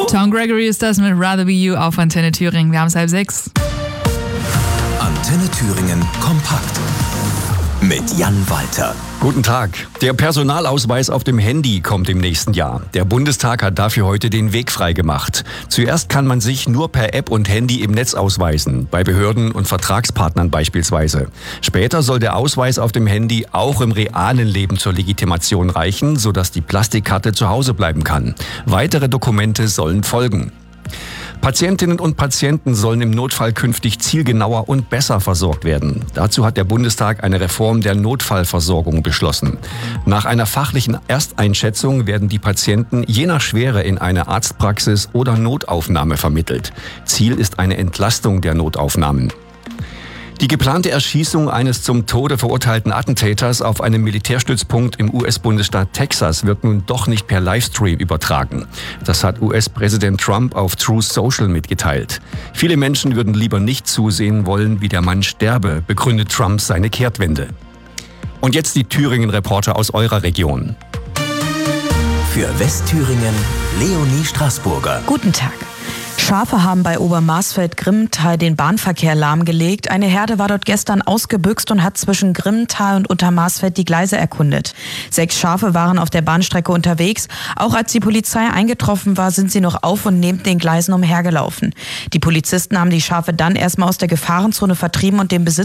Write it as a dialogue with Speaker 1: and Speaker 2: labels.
Speaker 1: Tom Gregory ist das mit Rather Be You auf Antenne Thüringen. Wir haben es 5:30.
Speaker 2: Antenne Thüringen kompakt mit Jan Walter.
Speaker 3: Guten Tag. Der Personalausweis auf dem Handy kommt im nächsten Jahr. Der Bundestag hat dafür heute den Weg freigemacht. Zuerst kann man sich nur per App und Handy im Netz ausweisen, bei Behörden und Vertragspartnern beispielsweise. Später soll der Ausweis auf dem Handy auch im realen Leben zur Legitimation reichen, sodass die Plastikkarte zu Hause bleiben kann. Weitere Dokumente sollen folgen. Patientinnen und Patienten sollen im Notfall künftig zielgenauer und besser versorgt werden. Dazu hat der Bundestag eine Reform der Notfallversorgung beschlossen. Nach einer fachlichen Ersteinschätzung werden die Patienten je nach Schwere in eine Arztpraxis oder Notaufnahme vermittelt. Ziel ist eine Entlastung der Notaufnahmen. Die geplante Erschießung eines zum Tode verurteilten Attentäters auf einem Militärstützpunkt im US-Bundesstaat Texas wird nun doch nicht per Livestream übertragen. Das hat US-Präsident Trump auf Truth Social mitgeteilt. Viele Menschen würden lieber nicht zusehen wollen, wie der Mann sterbe, begründet Trump seine Kehrtwende. Und jetzt die Thüringen-Reporter aus eurer Region.
Speaker 2: Für Westthüringen Leonie Straßburger.
Speaker 4: Guten Tag. Schafe haben bei Obermarsfeld-Grimmental den Bahnverkehr lahmgelegt. Eine Herde war dort gestern ausgebüxt und hat zwischen Grimmental und Untermarsfeld die Gleise erkundet. 6 Schafe waren auf der Bahnstrecke unterwegs. Auch als die Polizei eingetroffen war, sind sie noch auf und neben den Gleisen umhergelaufen. Die Polizisten haben die Schafe dann erstmal aus der Gefahrenzone vertrieben und den Besitzer